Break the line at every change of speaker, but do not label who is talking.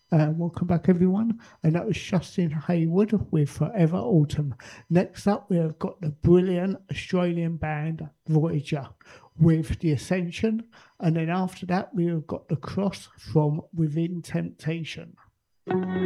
Welcome back, everyone. And that was Justin Hayward with Forever Autumn. Next up, we have got the brilliant Australian band Voyager with The Ascension. And then after that, we have got The Cross from Within Temptation.